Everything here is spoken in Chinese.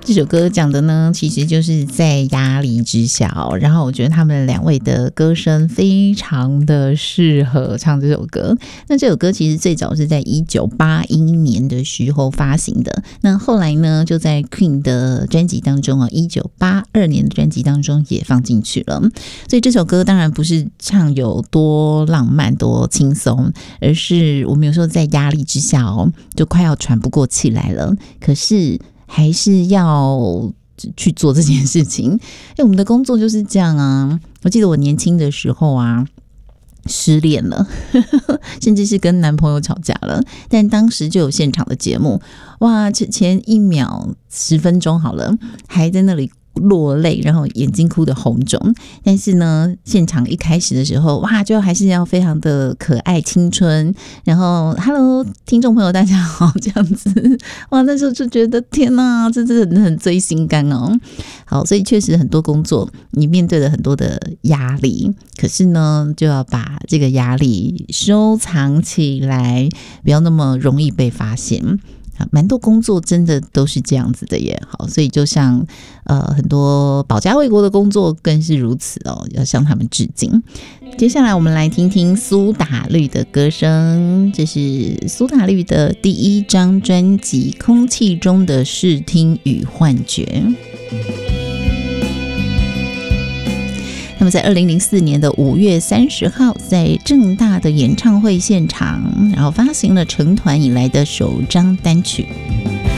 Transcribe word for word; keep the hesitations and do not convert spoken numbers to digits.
这首歌讲的呢，其实就是在压力之下哦。然后我觉得他们两位的歌声非常的适合唱这首歌。那这首歌其实最早是在一九八一年的时候发行的，那后来呢，就在 Queen 的专辑当中啊，一九八二年的专辑当中也放进去了。所以这首歌当然不是唱有多浪漫、多轻松，而是我们有时候在压力之下哦，就快要喘不过气来了，可是还是要去做这件事情。因为我们的工作就是这样啊。我记得我年轻的时候啊，失恋了甚至是跟男朋友吵架了，但当时就有现场的节目，哇，前一秒十分钟好了，还在那里落泪，然后眼睛哭得红肿，但是呢现场一开始的时候，哇，就还是要非常的可爱青春，然后 Hello 听众朋友大家好这样子，哇，那时候就觉得天哪，这真的很追心肝哦。好，所以确实很多工作你面对了很多的压力，可是呢就要把这个压力收藏起来，不要那么容易被发现。蛮多工作真的都是这样子的耶。好，所以就像呃很多保家卫国的工作更是如此哦，要向他们致敬。接下来我们来听听苏打绿的歌声，这是苏打绿的第一张专辑《空气中的视听与幻觉》。那么在二零零四年的五月三十号，在政大的演唱会现场，然后发行了成团以来的首张单曲。